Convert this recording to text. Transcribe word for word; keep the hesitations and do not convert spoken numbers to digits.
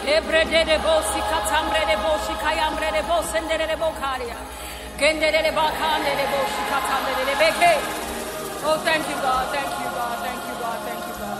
Ebrede de bosi katambre de boshi kayambre de bosendere de bokaria. Gendere de bakande de boshi katambre de beke.